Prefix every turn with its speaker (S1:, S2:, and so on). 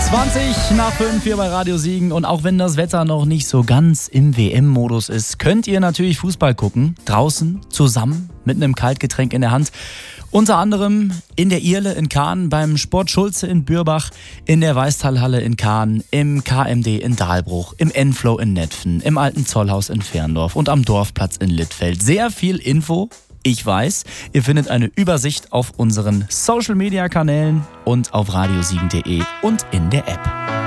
S1: 20:05 hier bei Radio Siegen. Und auch wenn das Wetter noch nicht so ganz im WM-Modus ist, könnt ihr natürlich Fußball gucken. Draußen, zusammen, mit einem Kaltgetränk in der Hand. Unter anderem in der Irle in Kahn, beim Sport Schulze in Bürbach, in der Weißtalhalle in Kahn, im KMD in Dahlbruch, im Enflow in Netphen, im Alten Zollhaus in Ferndorf und am Dorfplatz in Littfeld. Sehr viel Info. Ich weiß, ihr findet eine Übersicht auf unseren Social-Media-Kanälen und auf radiosiegen.de und in der App.